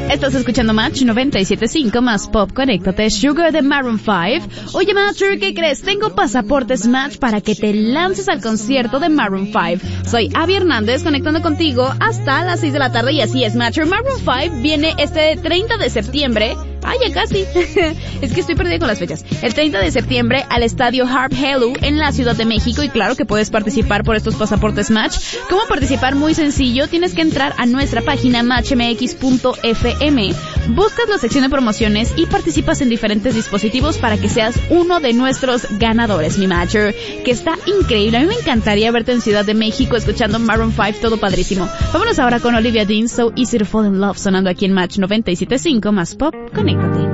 Estás escuchando Match 97.5 más Pop. Conéctate, Sugar de Maroon 5. Oye, Matcher, ¿qué crees? Tengo pasaportes Match para que te lances al concierto de Maroon 5. Soy Abby Hernández, conectando contigo hasta las 6 de la tarde. Y así es, Matcher. Maroon 5 viene este 30 de septiembre. Ay, ya casi. Es que estoy perdida con las fechas. El 30 de septiembre al estadio Harp Hello en la Ciudad de México. Y claro que puedes participar por estos pasaportes Match. ¿Cómo participar? Muy sencillo. Tienes que entrar a nuestra página matchmx.fm. Buscas la sección de promociones y participas en diferentes dispositivos para que seas uno de nuestros ganadores, mi Matcher. Que está increíble. A mí me encantaría verte en Ciudad de México escuchando Maroon 5. Todo padrísimo. Vámonos ahora con Olivia Dean, So Easy to Fall in Love, sonando aquí en Match 97.5 más Pop. Conéctate.